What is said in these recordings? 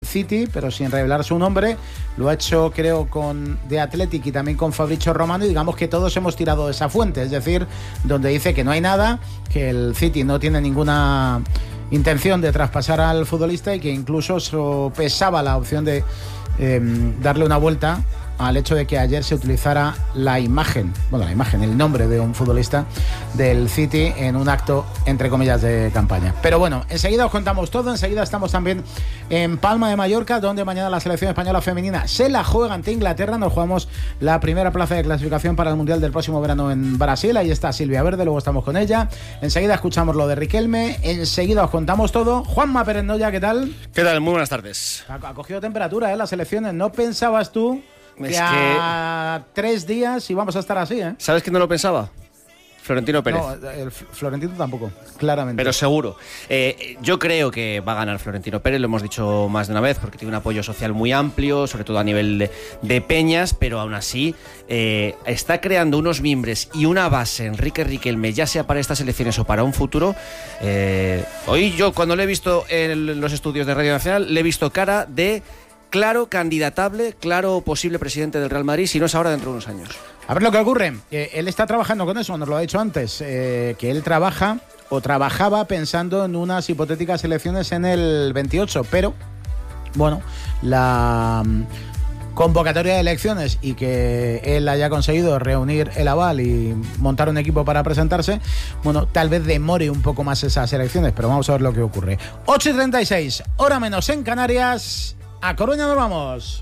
City, pero sin revelar su nombre. Lo ha hecho, creo, con The Athletic y también con Fabrizio Romano, y digamos que todos hemos tirado de esa fuente, es decir, donde dice que no hay nada, que el City no tiene ninguna intención de traspasar al futbolista y que incluso sopesaba la opción de darle una vuelta al hecho de que ayer se utilizara el nombre de un futbolista del City en un acto, entre comillas, de campaña. Pero bueno, enseguida os contamos todo. Enseguida estamos también en Palma de Mallorca, donde mañana la selección española femenina se la juega ante Inglaterra. Nos jugamos la primera plaza de clasificación para el Mundial del próximo verano en Brasil. Ahí está Silvia Verde, luego estamos con ella. Enseguida escuchamos lo de Riquelme. Enseguida os contamos todo. Juanma Pérez Noya, ¿qué tal? ¿Qué tal? Muy buenas tardes. Ha cogido temperatura, las selecciones. ¿No pensabas tú que a 3 días íbamos a estar así, eh? ¿Sabes quién no lo pensaba? Florentino Pérez. No, el Florentino tampoco, claramente. Pero seguro. Yo creo que va a ganar Florentino Pérez, lo hemos dicho más de una vez, porque tiene un apoyo social muy amplio, sobre todo a nivel de peñas, pero aún así está creando unos mimbres y una base, Enrique Riquelme, ya sea para estas elecciones o para un futuro. Hoy yo, cuando le he visto en los estudios de Radio Nacional, le he visto cara de claro candidatable, claro posible presidente del Real Madrid, si no es ahora, dentro de unos años. A ver lo que ocurre. Él está trabajando con eso, nos lo ha dicho antes, que él trabajaba pensando en unas hipotéticas elecciones en el 28, pero bueno, la convocatoria de elecciones y que él haya conseguido reunir el aval y montar un equipo para presentarse, bueno, tal vez demore un poco más esas elecciones, pero vamos a ver lo que ocurre. 8:36, hora menos en Canarias. A Coruña nos vamos.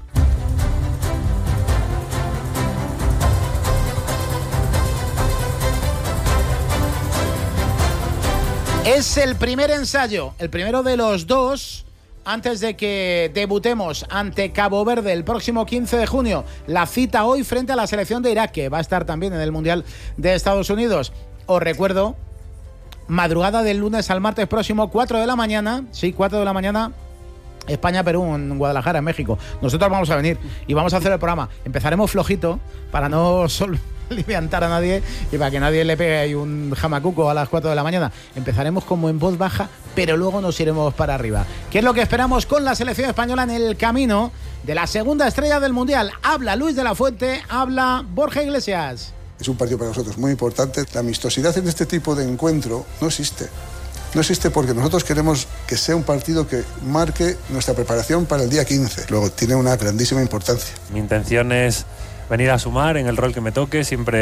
Es el primer ensayo, el primero de los 2, antes de que debutemos ante Cabo Verde el próximo 15 de junio. La cita hoy frente a la selección de Irak, que va a estar también en el Mundial de Estados Unidos. Os recuerdo, madrugada del lunes al martes próximo, 4 de la mañana, sí, 4 de la mañana, España-Perú en Guadalajara, en México. Nosotros vamos a venir y vamos a hacer el programa. Empezaremos flojito para no levantar a nadie y para que nadie le pegue ahí un jamacuco a las 4 de la mañana. Empezaremos como en voz baja, pero luego nos iremos para arriba. ¿Qué es lo que esperamos con la selección española en el camino de la segunda estrella del Mundial? Habla Luis de la Fuente, habla Borja Iglesias. Es un partido para nosotros muy importante. La amistosidad en este tipo de encuentro no existe. No existe porque nosotros queremos que sea un partido que marque nuestra preparación para el día 15. Luego tiene una grandísima importancia. Mi intención es venir a sumar en el rol que me toque,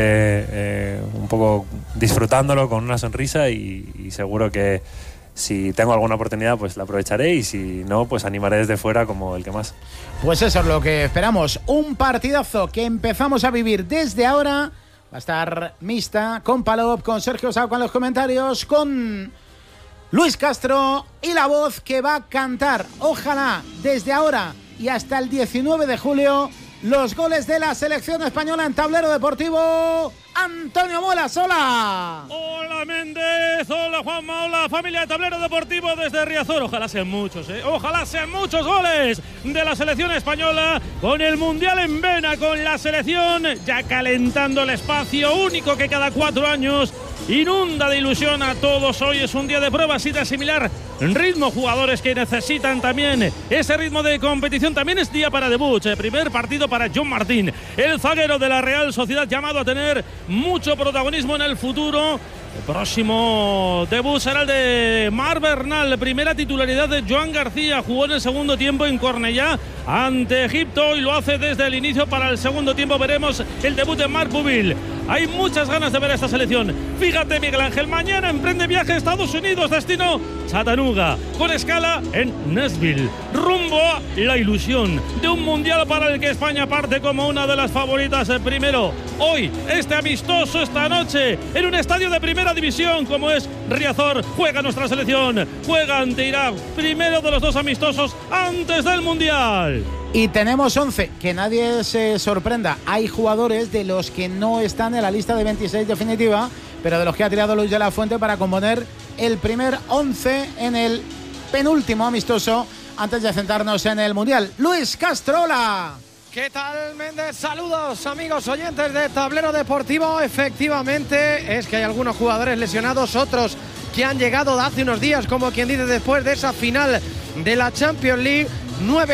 siempre un poco disfrutándolo con una sonrisa y seguro que si tengo alguna oportunidad pues la aprovecharé y si no pues animaré desde fuera como el que más. Pues eso es lo que esperamos, un partidazo que empezamos a vivir desde ahora. Va a estar mixta con Palop, con Sergio Sauco en los comentarios, con Luis Castro y la voz que va a cantar, ojalá, desde ahora y hasta el 19 de julio, los goles de la selección española en Tablero Deportivo. Antonio Muelas, hola. Hola Méndez, hola Juanma, hola familia de Tablero Deportivo desde Riazor. Ojalá sean muchos, ojalá sean muchos goles de la selección española con el Mundial en vena, con la selección ya calentando el espacio único que cada 4 años inunda de ilusión a todos. Hoy es un día de pruebas y de asimilar ritmo, jugadores que necesitan también ese ritmo de competición. También es día para debuts, primer partido para John Martín, el zaguero de la Real Sociedad, llamado a tener mucho protagonismo en el futuro. El próximo debut será el de Marc Bernal, primera titularidad de Joan García, jugó en el segundo tiempo en Cornellá ante Egipto y lo hace desde el inicio para el segundo tiempo. Veremos el debut de Marc Pubil. Hay muchas ganas de ver esta selección. Fíjate, Miguel Ángel, mañana emprende viaje a Estados Unidos, destino Chattanooga, con escala en Nashville, rumbo a la ilusión de un mundial para el que España parte como una de las favoritas. Primero, hoy, este amistoso esta noche, en un estadio de primera división como es Riazor, juega nuestra selección, juega ante Irak, primero de los 2 amistosos antes del mundial. Y tenemos 11, que nadie se sorprenda. Hay jugadores de los que no están en la lista de 26 definitiva, pero de los que ha tirado Luis de la Fuente para componer el primer 11 en el penúltimo amistoso antes de centrarnos en el Mundial. Luis Castro, hola. ¿Qué tal, Méndez? Saludos, amigos oyentes de Tablero Deportivo. Efectivamente, es que hay algunos jugadores lesionados, otros que han llegado de hace unos días, como quien dice, después de esa final de la Champions League. 9